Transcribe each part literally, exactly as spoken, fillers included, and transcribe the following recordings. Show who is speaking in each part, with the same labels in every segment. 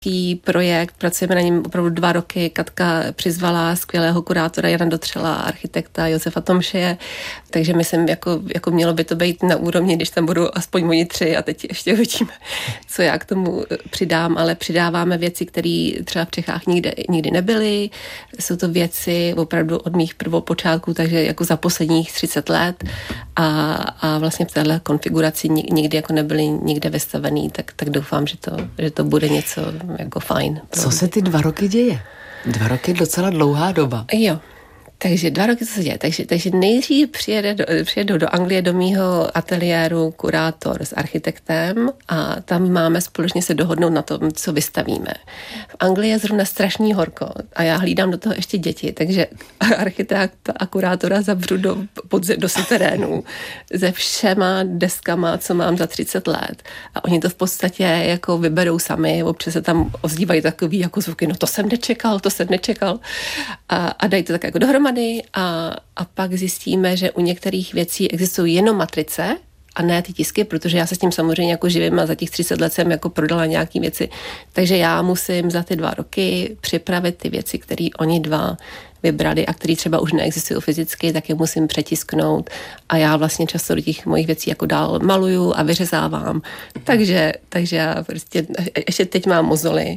Speaker 1: projekt, pracujeme na něm opravdu dva roky. Katka přizvala skvělého kurátora Jana Dotřela, architekta Josefa Tomšeje, takže myslím, jako, jako mělo by to být na úrovni, když tam budou aspoň oni tři a teď ještě uvidíme, co já k tomu přidám, ale přidáváme věci, které třeba v Čechách nikde, nikdy nebyly. Jsou to věci opravdu od mých prvopočátků, takže jako za posledních třicet let a, a vlastně v téhle konfiguraci nikdy jako nebyly nikde vystavený, tak, tak doufám, že to, že to bude něco jako fajn.
Speaker 2: Co se ty dva roky děje? Dva roky je docela dlouhá doba.
Speaker 1: Jo. Takže dva roky, co se děje. Takže, takže nejdřív přijede do, přijedou do Anglie do mýho ateliéru kurátor s architektem a tam máme společně se dohodnout na tom, co vystavíme. V Anglii je zrovna strašný horko a já hlídám do toho ještě děti, takže architekt a kurátora zavřu do, podze, do suterénu se všema deskama, co mám za třicet let. A oni to v podstatě jako vyberou sami, občas se tam ozdívají takový jako zvuky, no to jsem nečekal, to jsem nečekal. A, a dají to tak jako dohromady. A, a pak zjistíme, že u některých věcí existují jenom matrice a ne ty tisky, protože já se s tím samozřejmě jako živím a za těch třicet let jsem jako prodala nějaký věci. Takže já musím za ty dva roky připravit ty věci, které oni dva vybrali a které třeba už neexistují fyzicky, tak je musím přetisknout a já vlastně často do těch mojich věcí jako dál maluju a vyřezávám. Takže, takže já prostě ještě teď mám mozoly.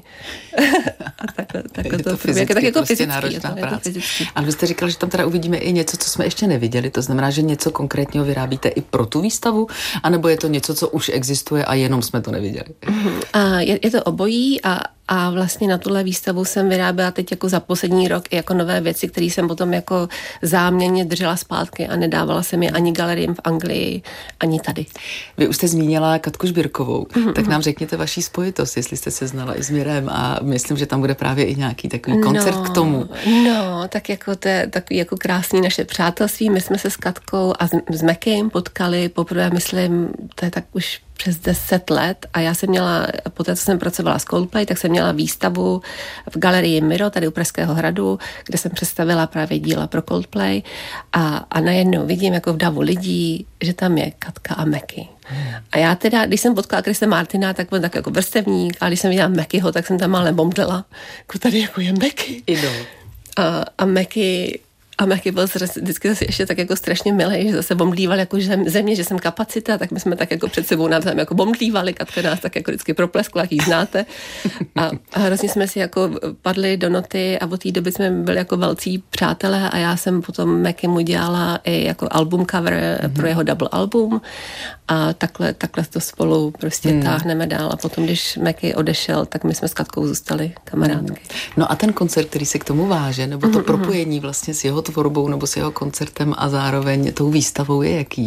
Speaker 1: A takhle, takhle to, to fyzicky, tak jako
Speaker 2: prostě
Speaker 1: fyzicky,
Speaker 2: náročná
Speaker 1: to,
Speaker 2: práce.
Speaker 1: to
Speaker 2: A vy jste říkal, že tam teda uvidíme i něco, co jsme ještě neviděli, to znamená, že něco konkrétního vyrábíte i pro tu výstavu, anebo je to něco, co už existuje a jenom jsme to neviděli?
Speaker 1: A je, je to obojí a A vlastně na tuhle výstavu jsem vyráběla teď jako za poslední rok jako nové věci, které jsem potom jako záměrně držela zpátky a nedávala jsem je ani galeriím v Anglii, ani tady.
Speaker 2: Vy už jste zmínila Katku Žbírkovou, mm-hmm. tak nám řekněte vaší spojitost, jestli jste se znala i s Mirem a myslím, že tam bude právě i nějaký takový koncert
Speaker 1: no,
Speaker 2: k tomu.
Speaker 1: No, tak jako to je takový jako krásný naše přátelství. My jsme se s Katkou a s, s Mekim potkali poprvé, myslím, to je tak už přes deset let a já jsem měla, poté co jsem pracovala s Coldplay, tak jsem měla výstavu v galerii Miro, tady u Pražského hradu, kde jsem představila právě díla pro Coldplay a, a najednou vidím jako v davu lidí, že tam je Katka a Meky. A já teda, když jsem potkala Chrisse Martina, tak byl tak jako vrstevník, a když jsem viděla Mekyho, tak jsem tam málem bomdlela, jako tady jako je Meky.
Speaker 2: Idol.
Speaker 1: A, a Meky A Meky byl vždycky zase ještě tak jako strašně milý, že zase bomdlíval jako země, že jsem kapacita, tak my jsme tak jako před sebou navzájem jako bomdlívali, Katka nás tak jako vždycky propleskla, jak jí znáte. A, a hrozně jsme si jako padli do noty a od té doby jsme byli jako velcí přátelé a já jsem potom Meky mu dělala i jako album cover mm-hmm. pro jeho double album a takhle, takhle to spolu prostě mm. táhneme dál a potom, když Meky odešel, tak my jsme s Katkou zůstali kamarádky.
Speaker 2: No a ten koncert, který se k tomu váže, nebo to mm-hmm. propojení vlastně s jeho tvorbou nebo s jeho koncertem a zároveň tou výstavou je jaký?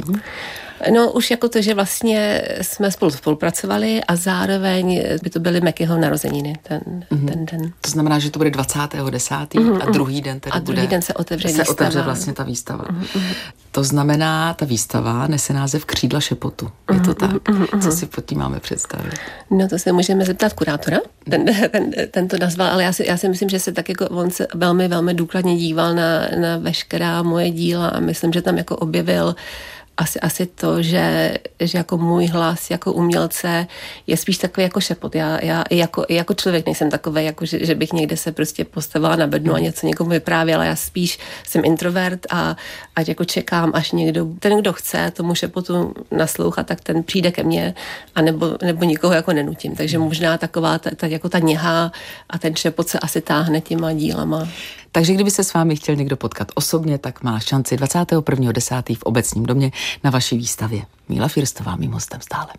Speaker 1: No už jako to, že vlastně jsme spolu spolupracovali a zároveň by to byly Mekyho narozeniny ten, mm-hmm. ten den.
Speaker 2: To znamená, že to bude dvacátého desátého Mm-hmm. a druhý den tedy
Speaker 1: A druhý
Speaker 2: bude,
Speaker 1: den se otevře
Speaker 2: se
Speaker 1: výstava.
Speaker 2: otevře vlastně ta výstava.
Speaker 1: Mm-hmm.
Speaker 2: To znamená, ta výstava nese název Křídla šepotu. Je to tak? Mm-hmm. Co si pod tím máme představit?
Speaker 1: No to se můžeme zeptat kurátora. Ten, ten, ten to nazval, ale já si, já si myslím, že se tak jako on se velmi, velmi důkladně díval na, na veškerá moje díla a myslím, že tam jako objevil Asi, asi to, že, že jako můj hlas jako umělce je spíš takový jako šepot. Já, já jako, jako člověk nejsem takový, jako že, že bych někde se prostě postavila na bednu a něco někomu vyprávěla. Já spíš jsem introvert a ať jako čekám, až někdo, ten, kdo chce tomu šepotu naslouchat, tak ten přijde ke mně a nebo, nebo nikoho jako nenutím. Takže možná taková ta, ta, jako ta něha a ten šepot se asi táhne těma dílama.
Speaker 2: Takže kdyby se s vámi chtěl někdo potkat osobně, tak má šanci dvacátého prvního desátého v Obecním domě na vaší výstavě. Míla Firstová, mým hostem stále.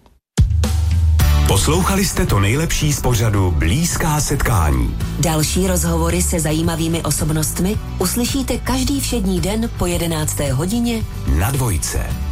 Speaker 3: Poslouchali jste to nejlepší z pořadu Blízká setkání.
Speaker 4: Další rozhovory se zajímavými osobnostmi uslyšíte každý všední den po jedenácté hodině
Speaker 3: na Dvojce.